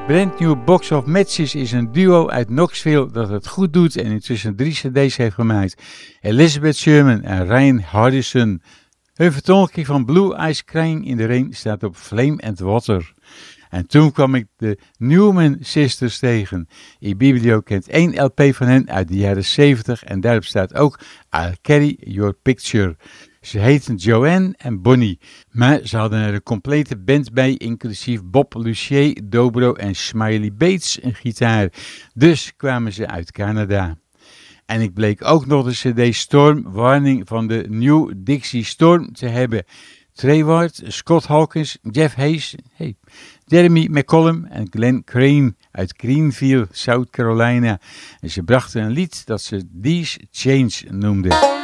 Brand New Box of Matches is een duo uit Knoxville dat het goed doet en intussen 3 cd's heeft gemaakt. Elizabeth Sherman en Ryan Hardison. Hun vertolking van Blue Eyes Crying in the Rain staat op Flame and Water. En toen kwam ik de Newman Sisters tegen. iBiblio kent 1 LP van hen uit de jaren 70 en daarop staat ook I'll Carry Your Picture. Ze heten Joanne en Bonnie, maar ze hadden er een complete band bij, inclusief Bob Lucier, dobro en Smiley Bates, een gitaar. Dus kwamen ze uit Canada. En ik bleek ook nog de cd Storm Warning van de New Dixie Storm te hebben. Trey Ward, Scott Hawkins, Jeff Hayes, Jeremy McCollum en Glenn Crane uit Greenville, South Carolina. En ze brachten een lied dat ze These Chains noemden.